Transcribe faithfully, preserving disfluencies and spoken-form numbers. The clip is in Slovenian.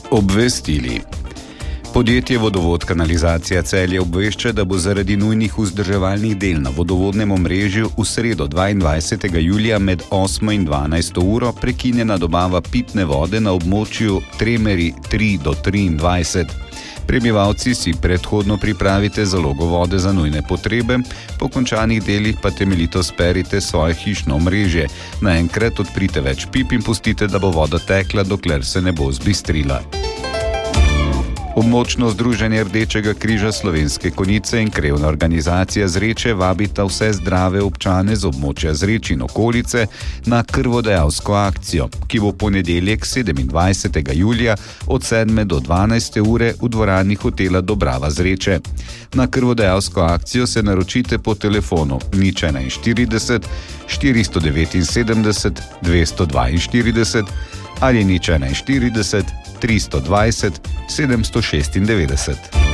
obvestili. Podjetje Vodovod Kanalizacija Celje obvešča, da bo zaradi nujnih vzdrževalnih del na vodovodnem omrežju v sredo dvaindvajsetega julija med osmo in dvanajsto uro prekinjena dobava pitne vode na območju Tremeri tri do triindvajset. Prebivalci si predhodno pripravite zalogo vode za nujne potrebe, po končanih delih pa temeljito sperite svoje hišno omrežje. Naenkrat odprite več pip in pustite, da bo voda tekla, dokler se ne bo zbistrila. Območno združenje Rdečega križa Slovenske Konjice in krevna organizacija Zreče vabita vse zdrave občane z območja Zreč in okolice na krvodajalsko akcijo, ki bo ponedeljek sedemindvajsetega julija od sedme do dvanajste ure v dvorani hotela Dobrava Zreče. Na krvodajalsko akcijo se naročite po telefonu nič enainštirideset štiristo devetinsedemdeset dvesto dvainštirideset ali nič enainštirideset tristo dvajset sedemsto šestindevetdeset.